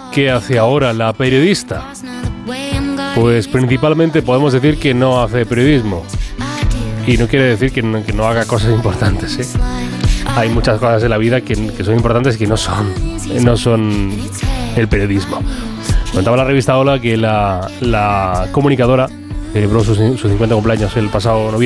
¿qué hace ahora la periodista? Pues principalmente podemos decir que no hace periodismo. Y no quiere decir que no haga cosas importantes, ¿eh? Hay muchas cosas en la vida que son importantes y que no son el periodismo. Contaba la revista Hola que la comunicadora celebró sus 50 cumpleaños el pasado noviembre.